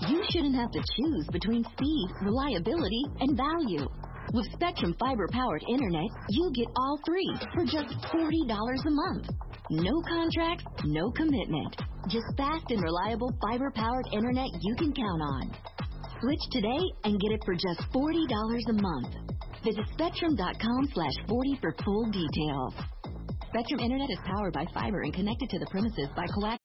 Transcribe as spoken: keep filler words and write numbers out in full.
You shouldn't have to choose between speed, reliability, and value. With Spectrum fiber-powered internet, you get all three for just forty dollars a month. No contracts, no commitment. Just fast and reliable fiber-powered internet you can count on. Switch today and get it for just forty dollars a month. Visit Spectrum.com slash 40 for full details. Spectrum Internet is powered by fiber and connected to the premises by coax